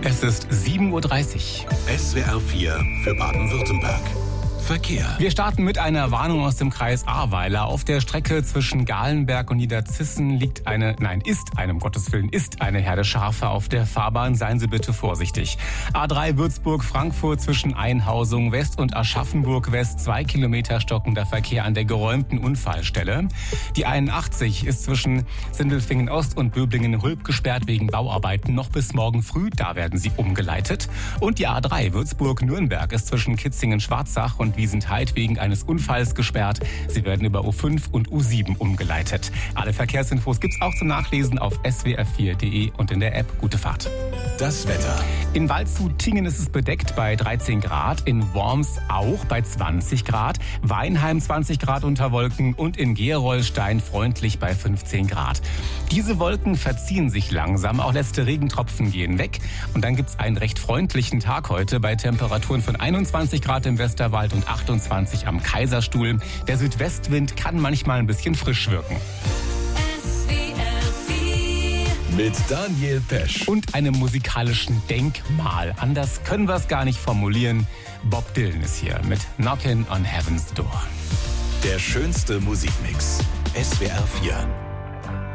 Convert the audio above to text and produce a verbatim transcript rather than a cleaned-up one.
Es ist sieben Uhr dreißig. S W R vier für Baden-Württemberg. Verkehr. Wir starten mit einer Warnung aus dem Kreis Ahrweiler. Auf der Strecke zwischen Galenberg und Niederzissen liegt eine, nein, ist eine, um Gottes Willen, ist eine Herde Schafe auf der Fahrbahn. Seien Sie bitte vorsichtig. A drei Würzburg-Frankfurt zwischen Einhausung West und Aschaffenburg West. Zwei Kilometer stockender Verkehr an der geräumten Unfallstelle. Die einundachtzig ist zwischen Sindelfingen Ost und Böblingen-Hulb gesperrt wegen Bauarbeiten noch bis morgen früh. Da werden sie umgeleitet. Und die A drei Würzburg-Nürnberg ist zwischen Kitzingen-Schwarzach und Wiesentheid wegen eines Unfalls gesperrt. Sie werden über U fünf und U sieben umgeleitet. Alle Verkehrsinfos gibt's auch zum Nachlesen auf s w r vier punkt d e und in der App. Gute Fahrt. Das Wetter. In Waldshut-Tiengen ist es bedeckt bei dreizehn Grad, in Worms auch bei zwanzig Grad, Weinheim zwanzig Grad unter Wolken und in Gerolstein freundlich bei fünfzehn Grad. Diese Wolken verziehen sich langsam, auch letzte Regentropfen gehen weg und dann gibt's einen recht freundlichen Tag heute bei Temperaturen von einundzwanzig Grad im Westerwald und achtundzwanzig am Kaiserstuhl. Der Südwestwind kann manchmal ein bisschen frisch wirken. Mit Daniel Pesch. Und einem musikalischen Denkmal. Anders können wir es gar nicht formulieren. Bob Dylan ist hier mit Knockin' on Heaven's Door. Der schönste Musikmix. S W R vier.